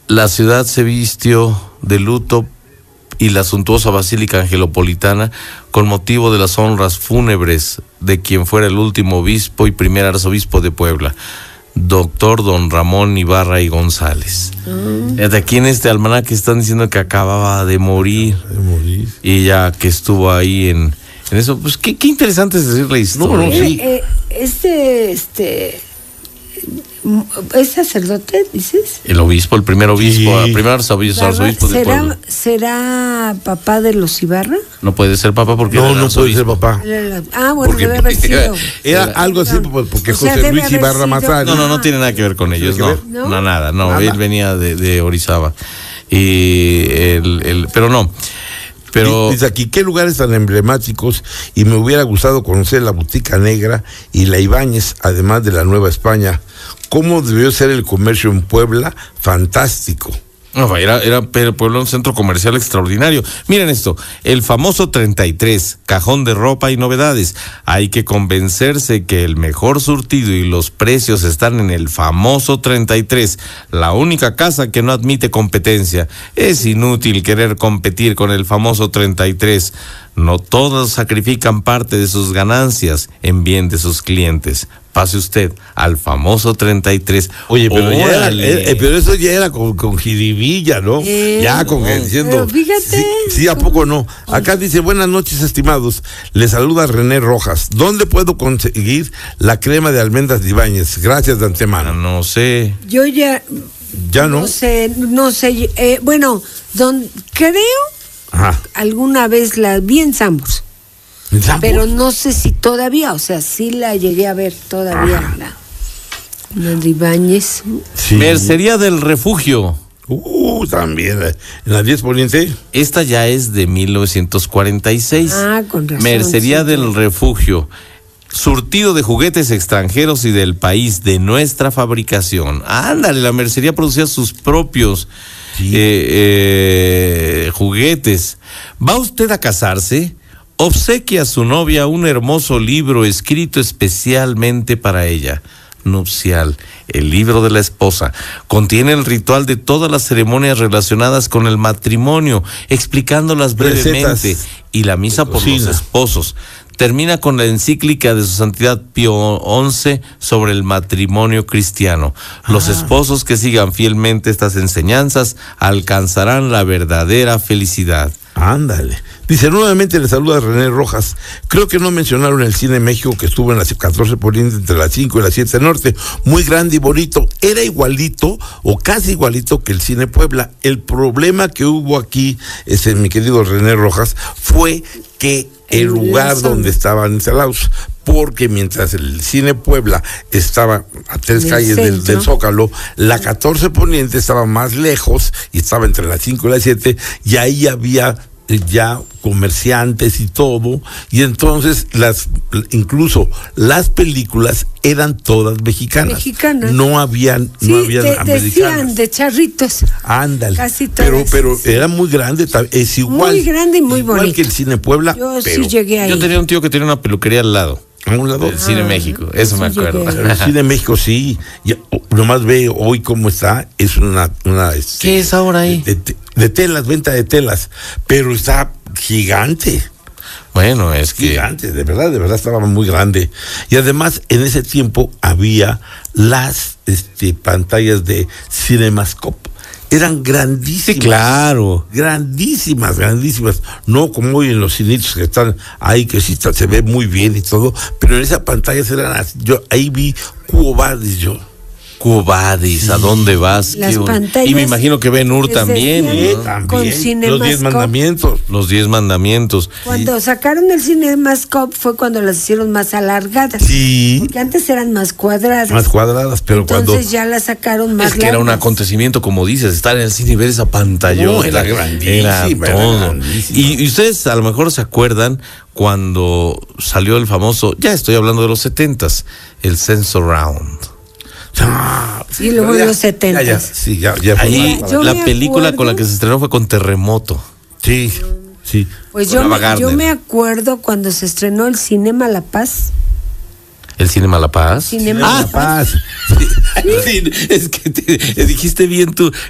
la ciudad se vistió de luto y la suntuosa Basílica Angelopolitana con motivo de las honras fúnebres de quien fuera el último obispo y primer arzobispo de Puebla, doctor don Ramón Ibarra y González. De aquí en este almanaque están diciendo que acababa de morir. Y ya que estuvo ahí en eso, pues qué interesante es decir la historia. No, sí. ¿Es sacerdote, dices? El obispo, el primer obispo, el primer arzobispo de Puebla. ¿Será papá de los Ibarra? No puede ser papá porque no puede ser papá. Bueno, debe haber sido. Era algo así porque José Luis Ibarra Mazari. No tiene nada que ver con ellos, nada. Él venía de Orizaba. Pero no. Pero dice aquí, ¿qué lugares tan emblemáticos? Y me hubiera gustado conocer la Botica Negra y la Ibáñez, además de la Nueva España. ¿Cómo debió ser el comercio en Puebla? Fantástico. No, era Puebla un centro comercial extraordinario. Miren esto, el famoso 33, cajón de ropa y novedades. Hay que convencerse que el mejor surtido y los precios están en el famoso 33, la única casa que no admite competencia. Es inútil querer competir con el famoso 33. No todos sacrifican parte de sus ganancias en bien de sus clientes. Pase usted al famoso 33. Oye, pero pero eso ya era con jiribilla, ¿no? Ya diciendo. Fíjate. Sí, ¿a poco no? Acá dice, buenas noches, estimados. Les saluda René Rojas. ¿Dónde puedo conseguir la crema de almendras de Ibáñez? Gracias de antemano. No sé. Yo ya no. No sé. Bueno, creo. Ajá. Alguna vez la vi en Sambors. Pero no sé si todavía, o sea, sí la llegué a ver todavía. La de Ibáñez. Sí. Mercería del Refugio. También, en la 10 Poniente. Esta ya es de 1946. Con razón. Mercería del Refugio. Surtido de juguetes extranjeros y del país, de nuestra fabricación. Ándale, la mercería producía sus propios juguetes. ¿Va usted a casarse? Obsequia a su novia un hermoso libro escrito especialmente para ella. Nupcial, el libro de la esposa. Contiene el ritual de todas las ceremonias relacionadas con el matrimonio, explicándolas brevemente. Y la misa por los esposos. Termina con la encíclica de su santidad Pío XI sobre el matrimonio cristiano. Los esposos que sigan fielmente estas enseñanzas alcanzarán la verdadera felicidad. Ándale. Dice, nuevamente le saluda René Rojas. Creo que no mencionaron el Cine México que estuvo en las 14 Poniente entre las 5 y las 7 Norte. Muy grande y bonito. Era igualito o casi igualito que el Cine Puebla. El problema que hubo aquí, mi querido René Rojas, fue que el lugar donde estaban instalados, porque mientras el Cine Puebla estaba a 3 calles del Zócalo, la 14 Poniente estaba más lejos y estaba entre las 5 y las 7, y ahí había ya comerciantes y todo, y entonces incluso las películas eran todas mexicanas. No habían americanas. Decían de charritos. Ándale. Casi todas. Pero era muy grande, es igual. Muy grande y muy bonito. Igual que el Cine Puebla. Sí llegué ahí. Yo tenía un tío que tenía una peluquería al lado. ¿A un lado? El Cine México, eso me acuerdo. El Cine México, sí. Nomás ve hoy cómo está. Es una ¿qué es ahora ahí? De telas, venta de telas. Pero está gigante. Bueno, es que... Gigante, de verdad estaba muy grande. Y además, en ese tiempo había las pantallas de CinemaScope. Eran grandísimas. Sí, claro. Grandísimas. No como hoy en los cinitos que están ahí, que sí se ve muy bien y todo, pero en esa pantalla yo ahí vi Cuo Vadis, Cuo Vadis, ¿a dónde vas? Las pantallas. Y me imagino que Ben-Hur también, ¿no? También. Los 10 mandamientos. Los 10 mandamientos. Cuando sacaron el CinemaScope fue cuando las hicieron más alargadas. Sí. Porque antes eran más cuadradas. Pero entonces ya las sacaron más largas. Es que era un acontecimiento, como dices, estar en el cine y ver esa pantalla. Era grandísima. Era todo. Y ustedes a lo mejor se acuerdan cuando salió el famoso, ya estoy hablando de los 70s, el Sensurround. Y luego en los 70. Sí, ya ahí la película con la que se estrenó fue con Terremoto. Sí. Pues yo me acuerdo cuando se estrenó el Cinema La Paz. ¿El Cinema La Paz? Cinema La Paz. Sí, es que dijiste bien tú,